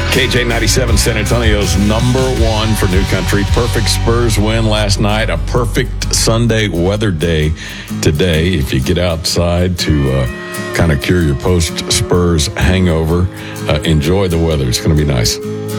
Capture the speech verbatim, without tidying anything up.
K J ninety-seven, San Antonio's number one for New Country. Perfect Spurs win last night. A perfect Sunday weather day today. If you get outside to uh, kind of cure your post-Spurs hangover, uh, enjoy the weather. It's going to be nice.